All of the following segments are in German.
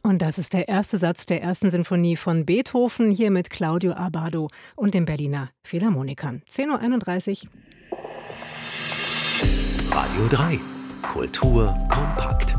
Und das ist der erste Satz der ersten Sinfonie von Beethoven, hier mit Claudio Abbado und den Berliner Philharmonikern. 10:31 Uhr. Radio 3. Kultur kompakt.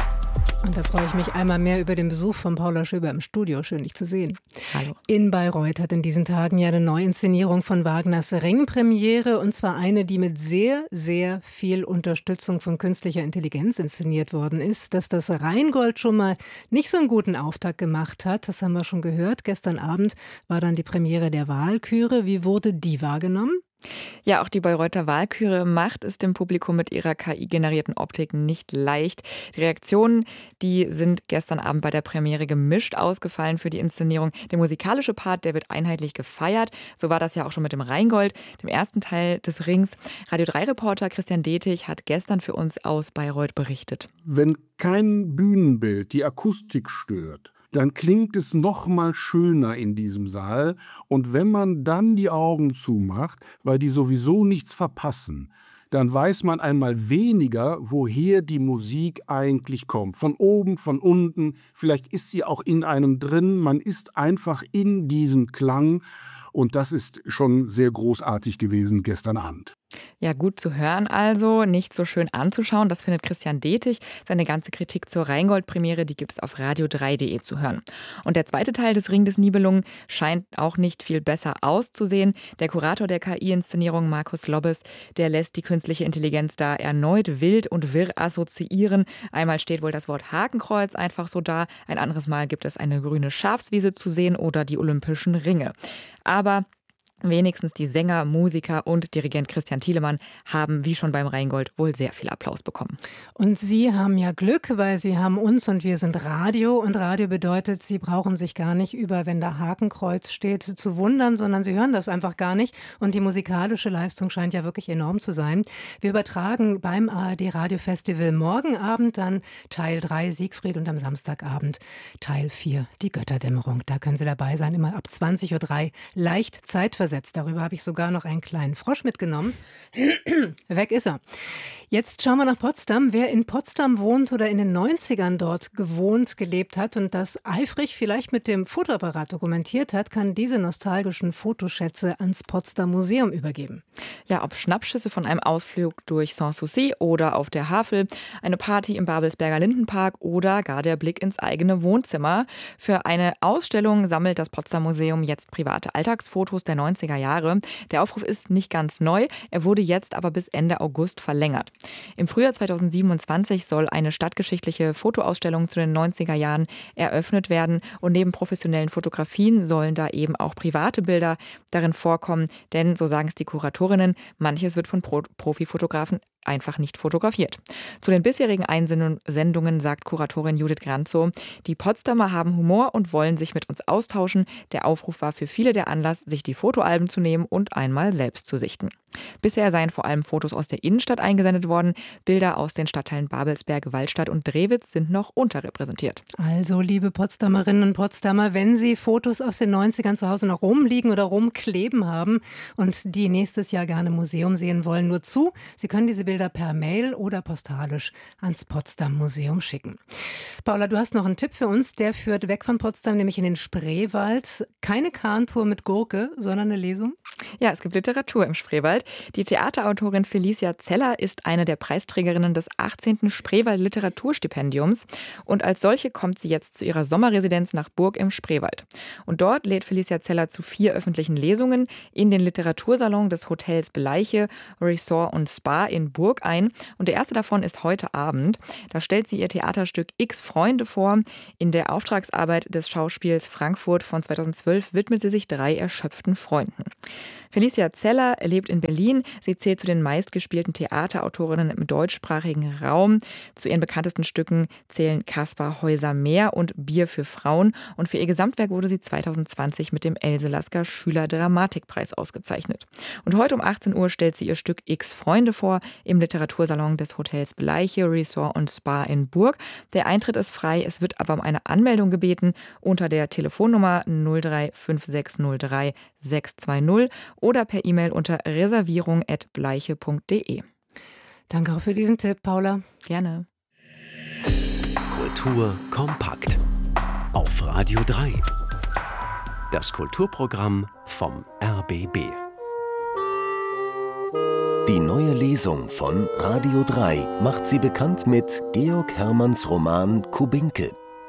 Und da freue ich mich einmal mehr über den Besuch von Paula Schöber im Studio. Schön, dich zu sehen. Hallo. In Bayreuth hat in diesen Tagen ja eine Neuinszenierung von Wagners Ring Premiere. Und zwar eine, die mit sehr, sehr viel Unterstützung von künstlicher Intelligenz inszeniert worden ist. Dass das Rheingold schon mal nicht so einen guten Auftakt gemacht hat, das haben wir schon gehört. Gestern Abend war dann die Premiere der Walküre. Wie wurde die wahrgenommen? Ja, auch die Bayreuther Walküre macht es dem Publikum mit ihrer KI-generierten Optik nicht leicht. Die Reaktionen, die sind gestern Abend bei der Premiere gemischt ausgefallen für die Inszenierung. Der musikalische Part, der wird einheitlich gefeiert. So war das ja auch schon mit dem Rheingold, dem ersten Teil des Rings. Radio 3-Reporter Christian Detig hat gestern für uns aus Bayreuth berichtet. Wenn kein Bühnenbild die Akustik stört, dann klingt es noch mal schöner in diesem Saal. Und wenn man dann die Augen zumacht, weil die sowieso nichts verpassen, dann weiß man einmal weniger, woher die Musik eigentlich kommt. Von oben, von unten, vielleicht ist sie auch in einem drin. Man ist einfach in diesem Klang. Und das ist schon sehr großartig gewesen gestern Abend. Ja, gut zu hören also, nicht so schön anzuschauen. Das findet Christian Detig. Seine ganze Kritik zur Rheingold-Premiere, die gibt es auf radio3.de zu hören. Und der zweite Teil des Ring des Nibelungen scheint auch nicht viel besser auszusehen. Der Kurator der KI-Inszenierung, Markus Lobbes, der lässt die künstliche Intelligenz da erneut wild und wirr assoziieren. Einmal steht wohl das Wort Hakenkreuz einfach so da, ein anderes Mal gibt es eine grüne Schafswiese zu sehen oder die Olympischen Ringe. Aber wenigstens die Sänger, Musiker und Dirigent Christian Thielemann haben, wie schon beim Rheingold, wohl sehr viel Applaus bekommen. Und Sie haben ja Glück, weil Sie haben uns und wir sind Radio. Und Radio bedeutet, Sie brauchen sich gar nicht über, wenn da Hakenkreuz steht, zu wundern, sondern Sie hören das einfach gar nicht. Und die musikalische Leistung scheint ja wirklich enorm zu sein. Wir übertragen beim ARD Radio Festival morgen Abend dann Teil 3 Siegfried und am Samstagabend Teil 4 die Götterdämmerung. Da können Sie dabei sein, immer ab 20:03 Uhr, leicht zeitversetzt. Darüber habe ich sogar noch einen kleinen Frosch mitgenommen. Weg ist er. Jetzt schauen wir nach Potsdam. Wer in Potsdam wohnt oder in den 90ern dort gewohnt, gelebt hat und das eifrig vielleicht mit dem Fotoapparat dokumentiert hat, kann diese nostalgischen Fotoschätze ans Potsdam Museum übergeben. Ja, ob Schnappschüsse von einem Ausflug durch Sanssouci oder auf der Havel, eine Party im Babelsberger Lindenpark oder gar der Blick ins eigene Wohnzimmer. Für eine Ausstellung sammelt das Potsdam Museum jetzt private Alltagsfotos der 90er Jahre. Der Aufruf ist nicht ganz neu, er wurde jetzt aber bis Ende August verlängert. Im Frühjahr 2027 soll eine stadtgeschichtliche Fotoausstellung zu den 90er Jahren eröffnet werden und neben professionellen Fotografien sollen da eben auch private Bilder darin vorkommen, denn, so sagen es die Kuratorinnen, manches wird von Profifotografen einfach nicht fotografiert. Zu den bisherigen Einsendungen sagt Kuratorin Judith Granzow, die Potsdamer haben Humor und wollen sich mit uns austauschen. Der Aufruf war für viele der Anlass, sich die Fotoalben zu nehmen und einmal selbst zu sichten. Bisher seien vor allem Fotos aus der Innenstadt eingesendet worden. Bilder aus den Stadtteilen Babelsberg, Waldstadt und Drewitz sind noch unterrepräsentiert. Also, liebe Potsdamerinnen und Potsdamer, wenn Sie Fotos aus den 90ern zu Hause noch rumliegen oder rumkleben haben und die nächstes Jahr gerne im Museum sehen wollen, nur zu. Sie können diese Bilder per Mail oder postalisch ans Potsdam Museum schicken. Paula, du hast noch einen Tipp für uns, der führt weg von Potsdam, nämlich in den Spreewald. Keine Kahntour mit Gurke, sondern eine Lesung? Ja, es gibt Literatur im Spreewald. Die Theaterautorin Felicia Zeller ist eine der Preisträgerinnen des 18. Spreewald Literaturstipendiums und als solche kommt sie jetzt zu ihrer Sommerresidenz nach Burg im Spreewald. Und dort lädt Felicia Zeller zu 4 öffentlichen Lesungen in den Literatursalon des Hotels Bleiche, Resort und Spa in Burg ein. Und der erste davon ist heute Abend. Da stellt sie ihr Theaterstück X Freunde vor. In der Auftragsarbeit des Schauspiels Frankfurt von 2012 widmet sie sich 3 erschöpften Freunden. Felicia Zeller lebt in Berlin. Sie zählt zu den meistgespielten Theaterautorinnen im deutschsprachigen Raum. Zu ihren bekanntesten Stücken zählen Kaspar Häuser-Meer und Bier für Frauen. Und für ihr Gesamtwerk wurde sie 2020 mit dem Else Lasker Schüler-Dramatikpreis ausgezeichnet. Und heute um 18 Uhr stellt sie ihr Stück X Freunde vor im Literatursalon des Hotels Bleiche, Resort und Spa in Burg. Der Eintritt ist frei, es wird aber um eine Anmeldung gebeten unter der Telefonnummer 035603 620 oder per E-Mail unter reservierung@bleiche.de. Danke auch für diesen Tipp, Paula. Gerne. Kultur kompakt. auf Radio 3. Das Kulturprogramm vom RBB. Die neue Lesung von Radio 3 macht Sie bekannt mit Georg Hermanns Roman Kubinke.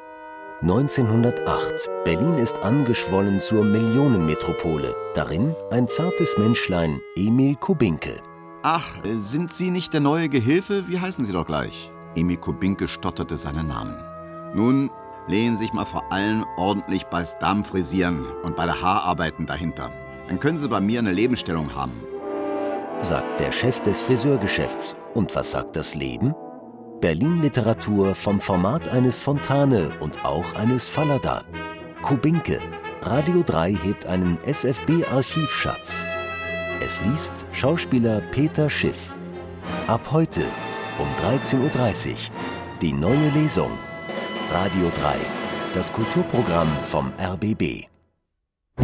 1908. Berlin ist angeschwollen zur Millionenmetropole. Darin ein zartes Menschlein, Emil Kubinke. Ach, sind Sie nicht der neue Gehilfe? Wie heißen Sie doch gleich? Emil Kubinke stotterte seinen Namen. Nun, lehnen Sie sich mal vor allem ordentlich beis Darmfrisieren und bei der Haararbeiten dahinter. Dann können Sie bei mir eine Lebensstellung haben. Sagt der Chef des Friseurgeschäfts. Und was sagt das Leben? Berlin-Literatur vom Format eines Fontane und auch eines Fallada. Kubinke. Radio 3 hebt einen SFB-Archivschatz. Es liest Schauspieler Peter Schiff. Ab heute um 13:30 Uhr die neue Lesung. Radio 3, das Kulturprogramm vom RBB.